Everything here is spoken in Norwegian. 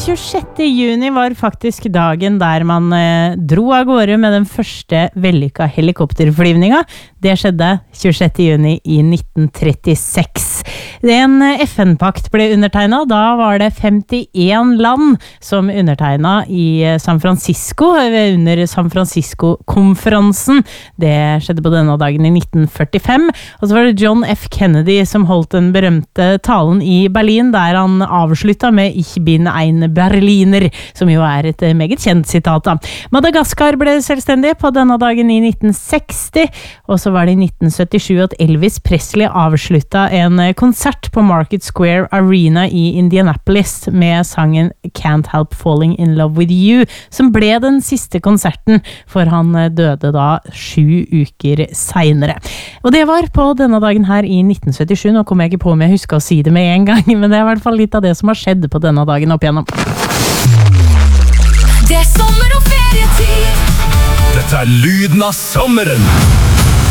26. juni var faktisk dagen der man dro av gårde med den første vellykka helikopterflyvninga. Det skjedde 26. juni i 1936. En FN-pakt ble undertegnet. Da var det 51 land som undertegnet i San Francisco under San Francisco-konferansen. Det skjedde på denne dagen i 1945. Og så var det John F. Kennedy som holdt den berømte talen i Berlin, der han avsluttet med «Ich bin ein Berliner», som jo et meget kjent sitat da. Madagaskar ble selvstendig på denne dagen i 1960, og så var det i 1977 at Elvis Presley avsluttet en konsert på Market Square Arena i Indianapolis med sangen «Can't Help Falling in Love with You», som ble den siste konserten, for han døde da 7 uker senere. Og det var på denne dagen her i 1977. Nå kommer jeg ikke på om jeg husker å si det med en gang, men det i hvert fall litt av det som har skjedd på denne dagen opp igjennom. Det sommer og ferietid. Dette lyden av sommeren.